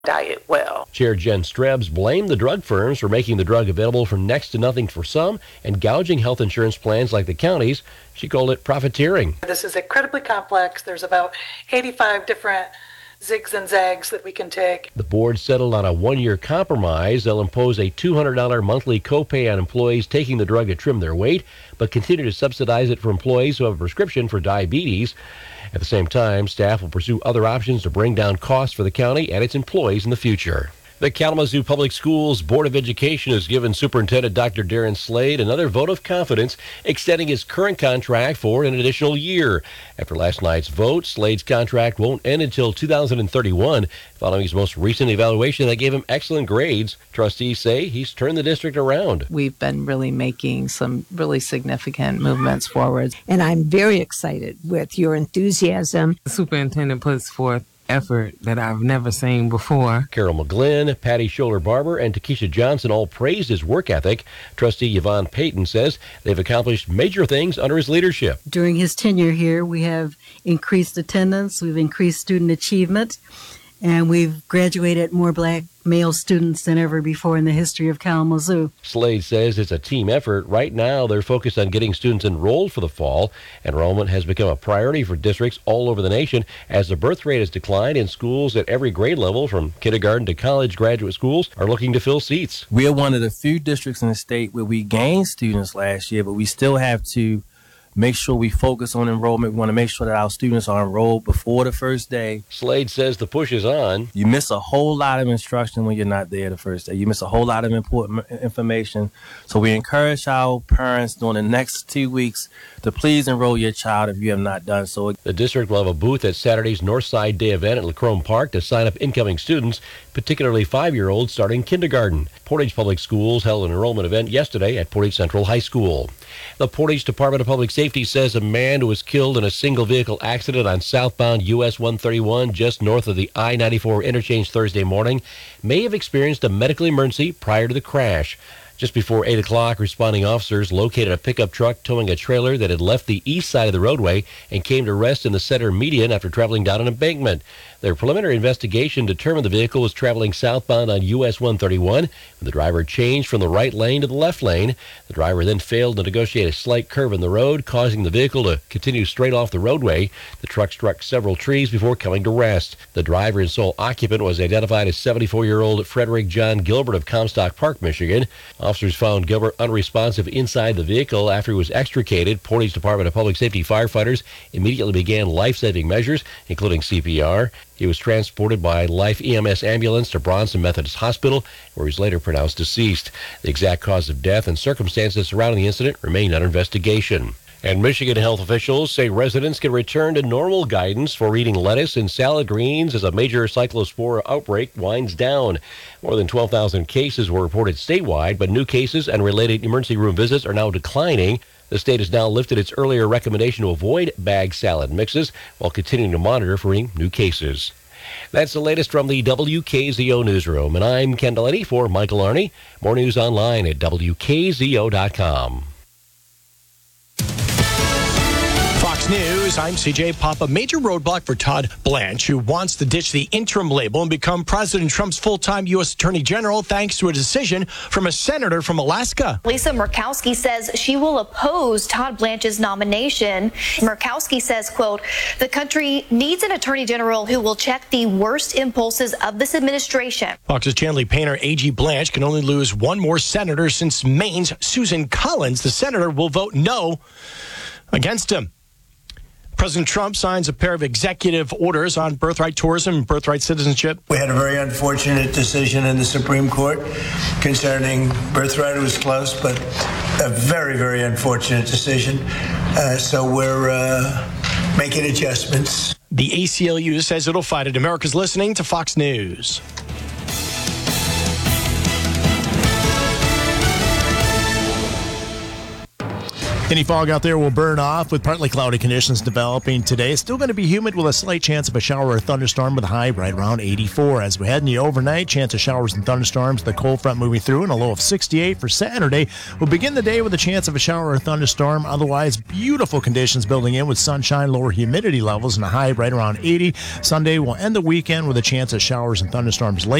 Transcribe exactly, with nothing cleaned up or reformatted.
diet well. Chair Jen Strebs blamed the drug firms for making the drug available for next to nothing for some and gouging health insurance plans like the counties. She called it profiteering. This is incredibly complex. There's about eighty-five different zigs and zags that we can take. The board settled on a one-year compromise. They'll impose a two hundred dollars monthly copay on employees taking the drug to trim their weight, but continue to subsidize it for employees who have a prescription for diabetes. At the same time, staff will pursue other options to bring down costs for the county and its employees in the future. The Kalamazoo Public Schools Board of Education has given Superintendent Doctor Darren Slade another vote of confidence, extending his current contract for an additional year. After last night's vote, Slade's contract won't end until two thousand thirty-one. Following his most recent evaluation that gave him excellent grades, trustees say he's turned the district around. We've been really making some really significant movements forward. And I'm very excited with your enthusiasm. The superintendent puts forth effort that I've never seen before. Carol McGlynn, Patty Scholler-Barber, and Takesha Johnson all praised his work ethic. Trustee Yvonne Payton says they've accomplished major things under his leadership. During his tenure here, we have increased attendance, we've increased student achievement, and we've graduated more black male students than ever before in the history of Kalamazoo. Slade says it's a team effort. Right now, they're focused on getting students enrolled for the fall. Enrollment has become a priority for districts all over the nation as the birth rate has declined in schools at every grade level, from kindergarten to college. Graduate schools are looking to fill seats. We're one of the few districts in the state where we gained students last year, but we still have to make sure we focus on enrollment. We want to make sure that our students are enrolled before the first day. Slade says the push is on. You miss a whole lot of instruction when you're not there the first day. You miss a whole lot of important information. So we encourage our parents during the next two weeks to please enroll your child if you have not done so. The district will have a booth at Saturday's Northside Day event at Lacrome Park to sign up incoming students, particularly five-year-olds starting kindergarten. Portage Public Schools held an enrollment event yesterday at Portage Central High School. The Portage Department of Public Safety says a man who was killed in a single-vehicle accident on southbound U S one thirty-one just north of the I ninety-four interchange Thursday morning may have experienced a medical emergency prior to the crash. Just before eight o'clock, responding officers located a pickup truck towing a trailer that had left the east side of the roadway and came to rest in the center median after traveling down an embankment. Their preliminary investigation determined the vehicle was traveling southbound on U S one thirty-one when the driver changed from the right lane to the left lane. The driver then failed to negotiate a slight curve in the road, causing the vehicle to continue straight off the roadway. The truck struck several trees before coming to rest. The driver and sole occupant was identified as seventy-four-year-old Frederick John Gilbert of Comstock Park, Michigan. Officers found Gilbert unresponsive inside the vehicle after he was extricated. Portage Department of Public Safety firefighters immediately began life-saving measures, including C P R. He was transported by Life E M S ambulance to Bronson Methodist Hospital, where he was later pronounced deceased. The exact cause of death and circumstances surrounding the incident remain under investigation. And Michigan health officials say residents can return to normal guidance for eating lettuce and salad greens as a major cyclospora outbreak winds down. More than twelve thousand cases were reported statewide, but new cases and related emergency room visits are now declining. The state has now lifted its earlier recommendation to avoid bag salad mixes while continuing to monitor for any new cases. That's the latest from the W K Z O newsroom, and I'm Ken Delaney for Michael Arney. More news online at W K Z O dot com. Fox News, I'm C J Papa. Major roadblock for Todd Blanche, who wants to ditch the interim label and become President Trump's full-time U S Attorney General thanks to a decision from a senator from Alaska. Lisa Murkowski says she will oppose Todd Blanche's nomination. Murkowski says, quote, the country needs an attorney general who will check the worst impulses of this administration. Fox's Chanley Painter, A G Blanche, can only lose one more senator since Maine's Susan Collins. The senator will vote no against him. President Trump signs a pair of executive orders on birthright tourism and birthright citizenship. We had a very unfortunate decision in the Supreme Court concerning birthright. It was close, but a very, very unfortunate decision. Uh, so we're uh, making adjustments. The A C L U says it'll fight it. America's listening to Fox News. Any fog out there will burn off with partly cloudy conditions developing today. It's still going to be humid with a slight chance of a shower or thunderstorm with a high right around eighty-four. As we head in the overnight, chance of showers and thunderstorms, the cold front moving through and a low of sixty-eight for Saturday. We'll begin the day with a chance of a shower or thunderstorm. Otherwise, beautiful conditions building in with sunshine, lower humidity levels, and a high right around eighty. Sunday will end the weekend with a chance of showers and thunderstorms late.